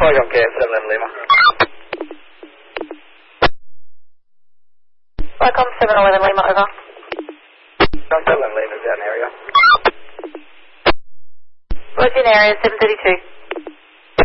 Yankee 7 Lima. Welcome 711 Lima, over. 7 Lima is that an area? Virgin area 732.